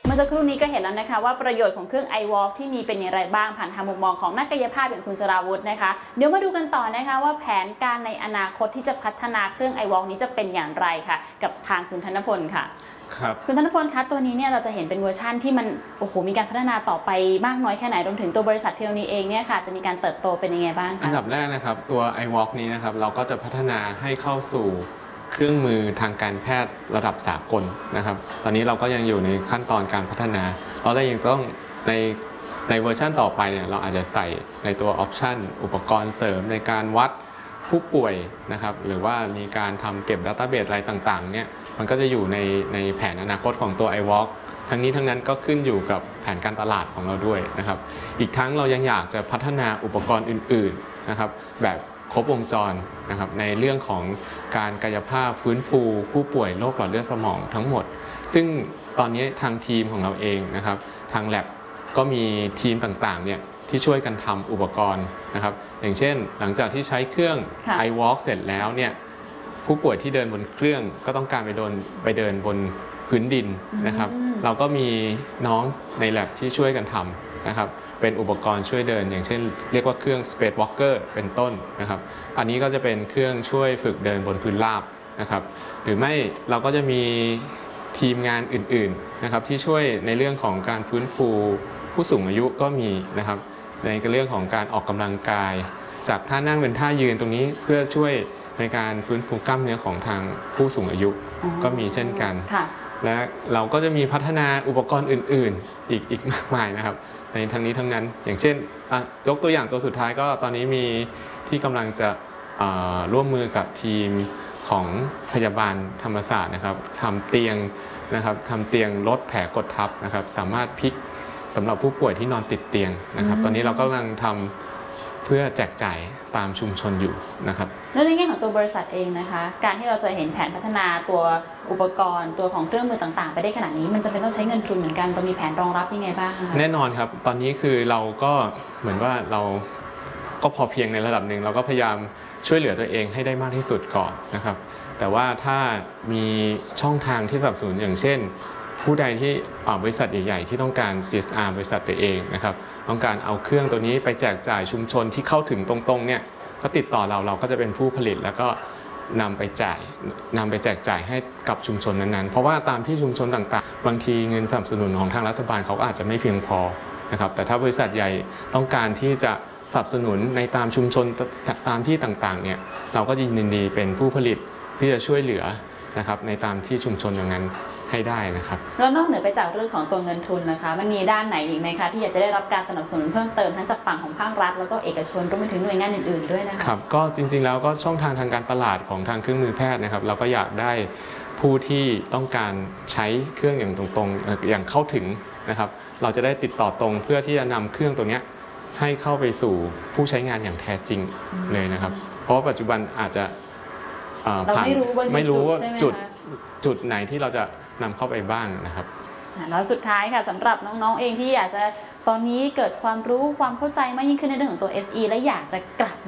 เมื่อสักครู่นี้ก็เห็นแล้วนะคะว่าประโยชน์ของเครื่อง iWalk ที่มีเป็นอย่างไรบ้างผ่านทางมุมมองของนักกายภาพอย่างคุณสราวุธนะคะเดี๋ยวมาดูกันต่อนะคะว่าแผนการในอนาคตที่จะพัฒนาเครื่อง iWalk นี้จะเป็นอย่างไรค่ะกับทางคุณธนพลค่ะครับคุณธนพลคะตัวนี้เนี่ยเราจะเห็นเป็นเวอร์ชั่นที่มันมีการพัฒนาต่อไปมากน้อยแค่ไหนรวมถึงตัวบริษัทเพียวนี้เองเนี่ยค่ะจะมีการเติบโตเป็นยังไงบ้างคะอันดับแรกนะครับตัว iWalk นี้นะครับเราก็จะพัฒนาให้เข้าสู่เครื่องมือทางการแพทย์ระดับสากลนะครับตอนนี้เราก็ยังอยู่ในขั้นตอนการพัฒนาเพราะเรายังต้องในเวอร์ชันต่อไปเนี่ยเราอาจจะใส่ในตัวออปชันอุปกรณ์เสริมในการวัดผู้ป่วยนะครับหรือว่ามีการทำเก็บ Database อะไรต่างๆเนี่ยมันก็จะอยู่ในแผนอนาคตของตัว iWalk ทั้งนี้ทั้งนั้นก็ขึ้นอยู่กับแผนการตลาดของเราด้วยนะครับอีกทั้งเรายังอยากจะพัฒนาอุปกรณ์อื่นๆนะครับแบบครบวงจรนะครับในเรื่องของการกายภาพฟื้นฟูผู้ป่วยโรคหลอดเลือดสมองทั้งหมดซึ่งตอนนี้ทางทีมของเราเองนะครับทาง Lab ก็มีทีมต่างๆเนี่ยที่ช่วยกันทำอุปกรณ์นะครับอย่างเช่นหลังจากที่ใช้เครื่อง iWalk เสร็จแล้วเนี่ยผู้ป่วยที่เดินบนเครื่องก็ต้องการไปเดินบนพื้นดินนะครับเราก็มีน้องใน Lab ที่ช่วยกันทำนะครับเป็นอุปกรณ์ช่วยเดินอย่างเช่นเรียกว่าเครื่อง Space Walker เป็นต้นนะครับอันนี้ก็จะเป็นเครื่องช่วยฝึกเดินบนพื้นราบนะครับหรือไม่เราก็จะมีทีมงานอื่นๆนะครับที่ช่วยในเรื่องของการฟื้นฟูผู้สูงอายุก็มีนะครับในเรื่องของการออกกำลังกายจากท่านั่งเป็นท่ายืนตรงนี้เพื่อช่วยในการฟื้นฟูกล้ามเนื้อของทางผู้สูงอายุก็มีเช่นกันและเราก็จะมีพัฒนาอุปกรณ์อื่นๆอีกมากมายนะครับในทั้งนี้ทั้งนั้นอย่างเช่นยกตัวอย่างตัวสุดท้ายก็ตอนนี้มีที่กำลังจะร่วมมือกับทีมของพยาบาลธรรมศาสตร์นะครับทำเตียงนะครับทำเตียงลดแผลกดทับนะครับสามารถพลิกสำหรับผู้ป่วยที่นอนติดเตียงนะครับตอนนี้เรากำลังทำเพื่อแจกจ่ายตามชุมชนอยู่นะครับแล้วในแง่ของตัวบริษัทเองนะคะการที่เราจะเห็นแผนพัฒนาตัวอุปกรณ์ตัวของเครื่องมือต่างๆไปได้ขนาดนี้มันจะเป็นต้องใช้เงินทุนเหมือนกันเรามีแผนรองรับยังไงบ้างคะแน่นอนครับตอนนี้คือเราก็เหมือนว่าเราก็พอเพียงในระดับหนึ่งเราก็พยายามช่วยเหลือตัวเองให้ได้มากที่สุดก่อนนะครับแต่ว่าถ้ามีช่องทางที่สนับสนุนอย่างเช่นผู้ใดที่บริษัทใหญ่ๆที่ต้องการ CSR บริษัทตัวเองนะครับต้องการเอาเครื่องตัวนี้ไปแจกจ่ายชุมชนที่เข้าถึงตรงๆเนี่ยก็ติดต่อเราก็จะเป็นผู้ผลิตแล้วก็นำไปแจกจ่ายให้กับชุมชนนั้นๆเพราะว่าตามที่ชุมชนต่างๆบางทีเงินสนับสนุนของทางรัฐบาลเขาอาจจะไม่เพียงพอนะครับแต่ถ้าบริษัทใหญ่ต้องการที่จะสนับสนุนในตามชุมชนตามที่ต่างๆเนี่ยเราก็ยินดีเป็นผู้ผลิตที่จะช่วยเหลือนะครับในตามที่ชุมชนอย่างนั้นให้ได้นะครับแล้วนอกเหนือไปจากเรื่องของตัวเงินทุนนะคะมันมีด้านไหนอีกไหมคะที่อยากจะได้รับการสนับสนุนเพิ่มเติมทั้งจากฝั่งของภาครัฐแล้วก็เอกชนรวมไปถึงหน่วยงานอื่นๆด้วยนะคะครับก็จริงๆแล้วก็ช่องทางการตลาดของทางเครื่องมือแพทย์นะครับเราก็อยากได้ผู้ที่ต้องการใช้เครื่องอย่างตรงๆอย่างเข้าถึงนะครับเราจะได้ติดต่อตรงเพื่อที่จะนำเครื่องตัวนี้ให้เข้าไปสู่ผู้ใช้งานอย่างแท้จริงเลยนะครับเพราะว่าปัจจุบันอาจจะไม่รู้ว่าจุดไหนที่เราจะนำเข้าไปบ้างนะครับแล้วสุดท้ายค่ะสำหรับน้องๆเองที่อยากจะตอนนี้เกิดความรู้ความเข้าใจมากยิ่งขึ้นในเรื่องของตัว SE และอยากจะกลับ